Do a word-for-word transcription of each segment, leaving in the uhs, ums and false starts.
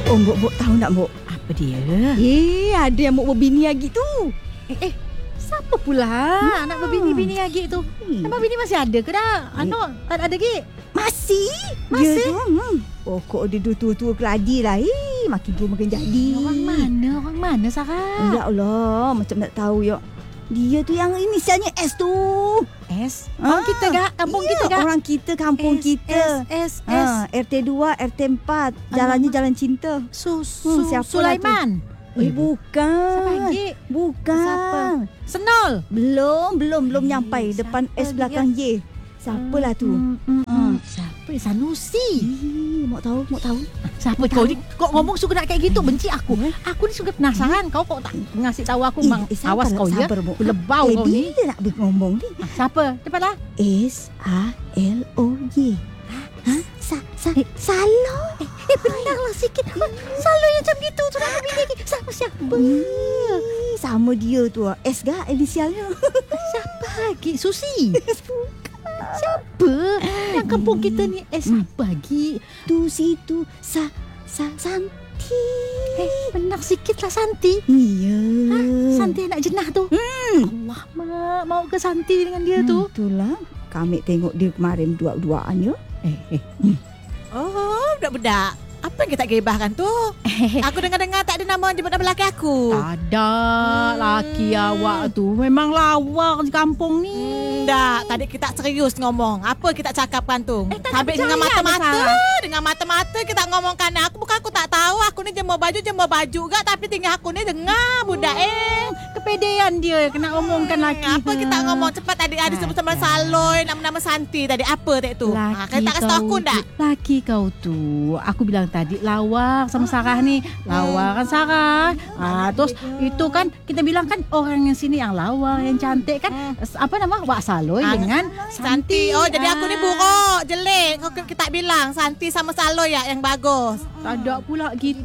Oh, Mbok, Mbok tahu tak, Mbok? Apa dia? Eh, ada yang mau berbini lagi tu. Eh, eh siapa pula Hmm. nak berbini-bini lagi tu? Hmm. Emang bini masih ada ke dah? Eh. Anak tak ada lagi? Masih? Masih? Dia tu, hmm. Pokok dia dua tua-tua keladi lah. Eh, makin tua makin jadi. Orang mana? Orang mana Sarah? Ya Allah, macam tak tahu ya. Dia tu yang inisialnya S tu. S? Orang Ah, kita gak? Kampung ya, kita gak? Orang kita, kampung S, kita. S, S, S. Ha, R T dua, R T empat. Jalannya jalan cinta. Su, Hmm, su, siapa Sulaiman. Eh, bukan. Siapa lagi? Bukan. Siapa? Senol. Belum, belum, belum Eh, nyampai. Depan siapa S belakang Y. Siapalah tu? Hmm, hmm, Ah. hmm. Siapa? Sanusi. Eh, mau tahu, mau tahu. Siapa kau ni? Kau ngomong suka nak kayak gitu, benci aku. Eh? Aku ni suka penasaran. Kau kok tak ngasih tahu aku, Eh, Bang? eh, sabar, Awas kau ya. sabar, Bu. Lebau eh, kau ni. bila nak ngomong ni? Ah, Siapa? Cepatlah. S A L O Y. Ha? Sa sa Salo. Eh, benarlah sikit. Selalu yang macam gitu tu nak bini lagi. Siapa siapa? Eh, sama dia tu. S gak inisialnya. Siapa lagi? Susi. Siapa? Yang kampung kita ni eh siapa lagi? Tu situ sa sa Santi. Eh, benar sikitlah Santi. Ya. Santi anak jenah tu. Hmm. Allah, mak, mau ke Santi dengan dia tu? Hmm, itulah. Kami tengok dia kemarin dua-duaan ya. Eh, eh. Oh, budak-budak. Apa yang kita gebahkan tu? Aku dengar-dengar tak ada nama jemput nama lelaki aku. Tak ada laki awak tu. Memang lawak di kampung ni. Hmm, dah, tadi kita serius ngomong. Apa kita cakapkan tu? Eh, tak Habis nak dengan percaya, mata-mata, Sarah. dengan mata-mata kita ngomongkan. Aku bukan aku tak tahu. Aku ni jemur baju, jemur baju gak. Tapi tinggal aku ni dengar budak eh. Kepedean dia kena omongkan laki. Hmm, apa kita ngomong cepat tadi ada sebut-sebut Saloy, nama-nama Santi tadi. Apa tadi tu? Ha, Laki kita kasih tahu aku kau tak? tu- Laki kau tu, aku bilang tadi lawak sama Sarah ni. Lawak kan Sarah. Ah, terus itu kan kita bilang kan orang yang sini yang lawak, yang cantik kan. Apa nama? Wak Saloy Ah, dengan Santi. Oh, jadi aku ni Ah. buruk, jelek. Kau kita bilang Santi sama Saloy ya yang bagus. Tak ada pula gitu.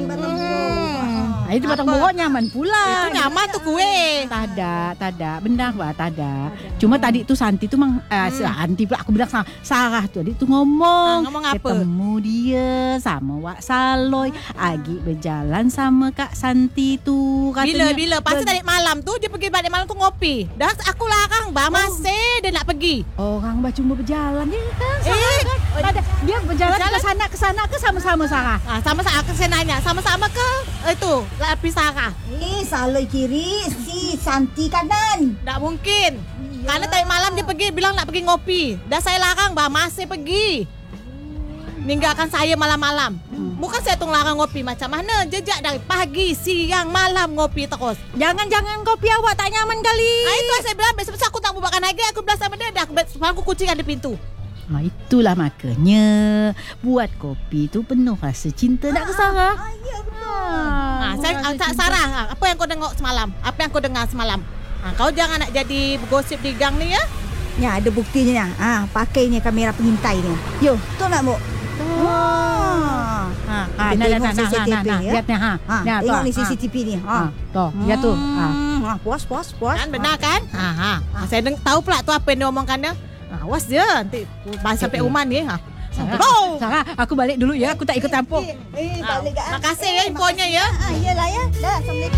Hmm. Ah, itu batang Apa? borok nyaman pula. Itu nyaman tu kuih. Tak ada, tak ada. Benar bah, tak ada. Cuma tadi tu Santi tu mang uh, Santi pula aku bilang sama Sarah tu tadi tu ngomong. Ah, ngomong apa? Ketemu dia sama Wak Saloy, Agi berjalan sama Kak Santi tu katanya. Bila-bila Pasal tadi malam tu dia pergi balik malam tu ngopi. Dah aku larang bah masih dia nak pergi. Orang bah cuma berjalan dia kan. Eh, Sarah kan. Ada, dia berjalan berjalan. ke sana ke sana ke sama-sama Sarah. Ah, sama-sama aku saya nanya, sama-sama ke itu lapis Sarah? Eh, Saloy kiri, si Santi kanan. Tak mungkin. Karena tadi malam dia pergi bilang nak pergi ngopi. Dah saya larang bah masih pergi. Ninggalkan saya malam-malam. Bukan saya tung larang ngopi macam mana. Jejak dari pagi, siang, malam ngopi terus. Jangan-jangan kopi awak tak nyaman kali. Ah, itu saya bilang besok-besok aku tak buatkan lagi. Aku bilang sama dia dah aku, aku kucingkan di pintu. Ha, itulah makanya buat kopi tu penuh rasa cinta nak ke Sarah. Ah, ya betul. Ah, saya ah, tak Sarah, ah, apa yang kau dengar semalam? Apa yang kau dengar semalam? Ah, kau jangan nak jadi bergosip di gang ni ya. Ya, ada buktinya. Ah, pakainya kamera pengintai ni. Yo, betul tak, Mbok? Ah. Ha, ha, Kita nah, nah, tengok nah, nah, C C T V nah, nah, ya. lihat ni ha. Ha, Nah, tengok tu, ni ha. C C T V ni. Ha, Ha. tu, ya tu. Ha. Hmm, ha, puas, puas, puas. Kan benar kan? Ha ha. Ah, saya deng- tahu pula tu apa yang dia omongkan dia. Ah, awas dia nanti pas sampai Eh, eh. rumah ni ha. Sarah, Oh. Sarah, aku balik dulu ya. Aku tak ikut campur. Eh, eh, Ah, balik kat- makasih ya infonya ya. Ah, iyalah ya. Dah, Assalamualaikum.